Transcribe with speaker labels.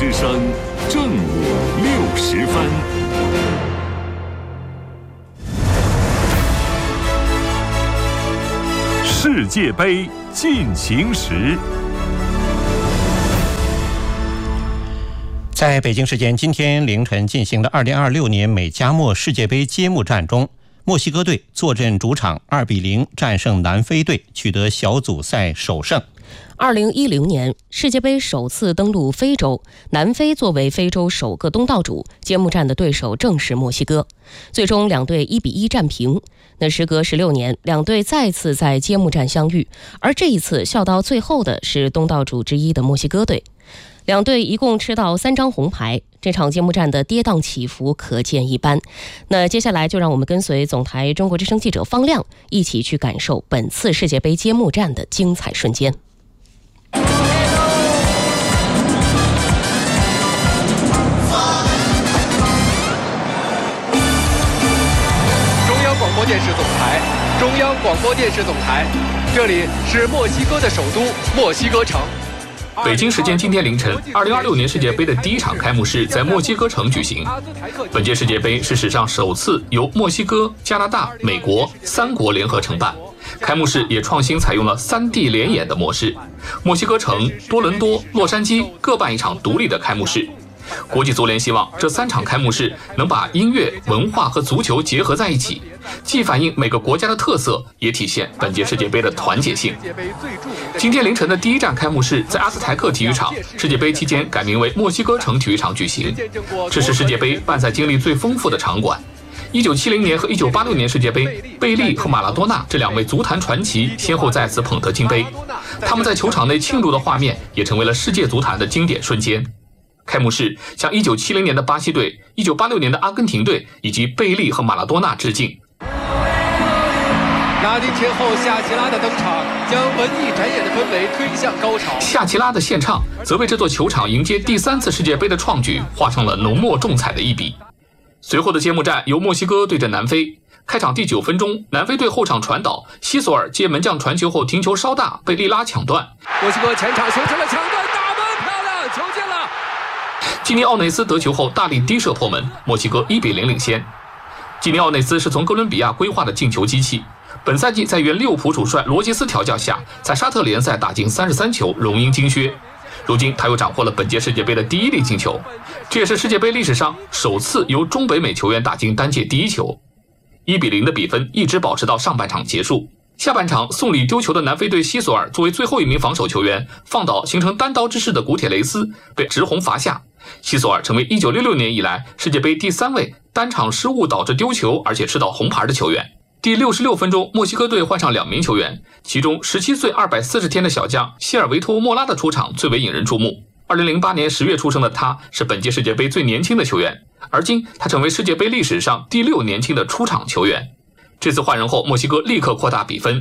Speaker 1: 之声正午60分。世界杯进行时。
Speaker 2: 在北京时间今天凌晨进行的2026年美加墨世界杯揭幕战中，墨西哥队坐镇主场2-0战胜南非队，取得小组赛首胜。
Speaker 3: 2010年世界杯首次登陆非洲，南非作为非洲首个东道主，揭幕战的对手正是墨西哥。最终两队1-1战平。那时隔16年，两队再次在揭幕战相遇，而这一次笑到最后的是东道主之一的墨西哥队。两队一共吃到3张红牌，这场揭幕战的跌宕起伏可见一斑。那接下来就让我们跟随总台中国之声记者方亮一起去感受本次世界杯揭幕战的精彩瞬间。
Speaker 4: 中央广播电视总台，中央广播电视总台，这里是墨西哥的首都墨西哥城。
Speaker 5: 北京时间今天凌晨，2026年世界杯的第一场开幕式在墨西哥城举行。本届世界杯是史上首次由墨西哥、加拿大、美国3国联合承办。开幕式也创新采用了3D 联演的模式，墨西哥城、多伦多、洛杉矶各办一场独立的开幕式。国际足联希望这3场开幕式能把音乐、文化和足球结合在一起，既反映每个国家的特色，也体现本届世界杯的团结性。今天凌晨的第一站开幕式在阿兹台克体育场，世界杯期间改名为墨西哥城体育场举行。这是世界杯办赛经历最丰富的场馆。1970年和1986年世界杯，贝利和马拉多纳这2位足坛传奇先后在此捧得金杯，他们在球场内庆祝的画面也成为了世界足坛的经典瞬间。开幕式向1970年的巴西队、1986年的阿根廷队以及贝利和马拉多纳致敬。
Speaker 4: 拉丁天后夏奇拉的登场，将文艺展演的氛围推向高潮。
Speaker 5: 夏奇拉的献唱则为这座球场迎接第3次世界杯的创举画上了浓墨重彩的一笔。随后的揭幕战由墨西哥对阵南非。开场第9分钟，南非队后场传导，西索尔接门将传球后停球稍大，被利拉抢断。
Speaker 4: 墨西哥前场形成了抢断，打门漂亮，球进了。
Speaker 5: 基尼奥内斯得球后大力低射破门，墨西哥1-0领先。基尼奥内斯是从哥伦比亚归化的进球机器，本赛季在原利物浦主帅罗杰斯调教下，在沙特联赛打进33球，荣膺金靴。如今他又斩获了本届世界杯的第1粒进球，这也是世界杯历史上首次由中北美球员打进单届第1球。1-0的比分一直保持到上半场结束。下半场送礼丢球的南非队西索尔作为最后一名防守球员，放倒形成单刀之势的古铁雷斯，被直红罚下。西索尔成为1966年以来世界杯第3位单场失误导致丢球而且吃到红牌的球员。第66分钟，墨西哥队换上2名球员，其中17岁240天的小将希尔维托·莫拉的出场最为引人注目。2008年10月出生的他是本届世界杯最年轻的球员，而今他成为世界杯历史上第6年轻的出场球员。这次换人后，墨西哥立刻扩大比分，